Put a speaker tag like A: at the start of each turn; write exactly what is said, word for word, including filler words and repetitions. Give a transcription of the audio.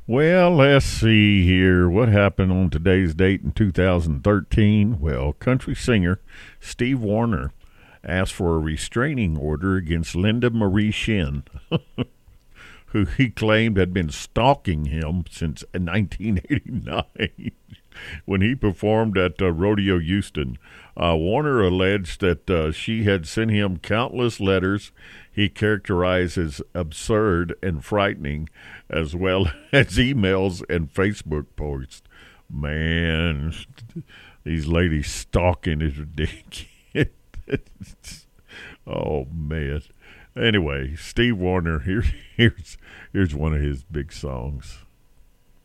A: Well, let's see here. What happened on today's date in two thousand thirteen? Well, country singer Steve Wariner asked for a restraining order against Linda Marie Shin, who he claimed had been stalking him since nineteen eighty-nine when he performed at uh, Rodeo Houston. Uh, Wariner alleged that uh, she had sent him countless letters he characterized as absurd and frightening, as well as emails and Facebook posts. Man, these ladies stalking is ridiculous. Oh, man. Anyway, Steve Wariner, here, here's, here's one of his big songs.